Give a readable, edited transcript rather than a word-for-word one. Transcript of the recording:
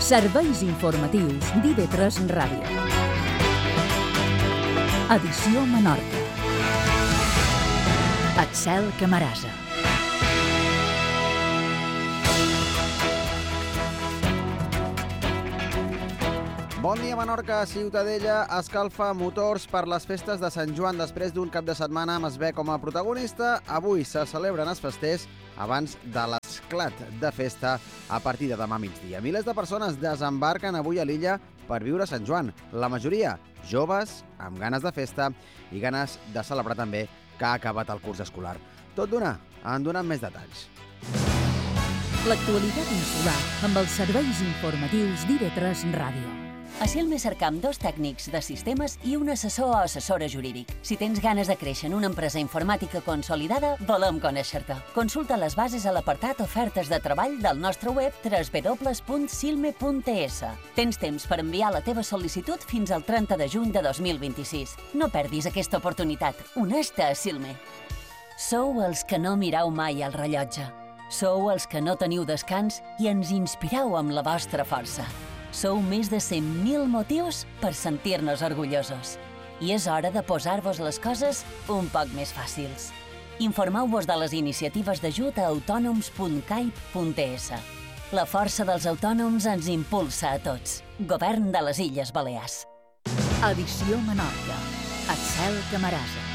Serveis informatius d'IV3 Ràdio. Edició Menorca. Axel Camarasa. Bon dia, Menorca. Ciutadella escalfa motors per les festes de Sant Joan. Després d'un cap de setmana amb Esbé com a protagonista, avui se celebren els festers abans de l'esclat de festa a partir de demà migdia. Milers de persones desembarquen avui a l'illa per viure Sant Joan. La majoria joves, amb ganes de festa i ganes de celebrar també que ha acabat el curs escolar. Tot d'una, en donem més detalls. L'actualitat insular amb els serveis informatius d'IV3 Ràdio. A Silme cercam 2 tècnics de sistemes i un assessor o assessora jurídic. Si tens ganes de créixer en una empresa informàtica consolidada, volem conèixer-te. Consulta les bases a l'apartat Ofertes de treball del nostre web www.silme.es. Tens temps per enviar la teva sol·licitud fins al 30 de juny de 2026. No perdis aquesta oportunitat. Honesta a Silme. Sou els que no mireu mai el rellotge. Sou els que no teniu descans i ens inspireu amb la vostra força. Sou més de 100.000 motius per sentir-nos orgullosos. I és hora de posar-vos les coses un poc més fàcils. Informeu-vos de les iniciatives d'ajut a autònoms.caip.es. La força dels autònoms ens impulsa a tots. Govern de les Illes Balears. Edició Menorca. Axel Camarasa.